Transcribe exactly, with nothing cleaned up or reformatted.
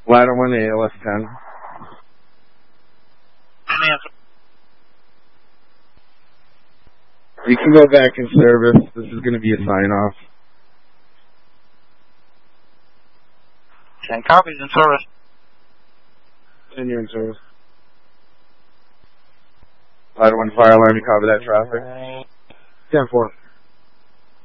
Ladder one, A L S ten. You can go back in service. This is going to be a sign-off. ten copies in service. And you're in service. Ladder one, fire alarm, you copy that traffic? ten four.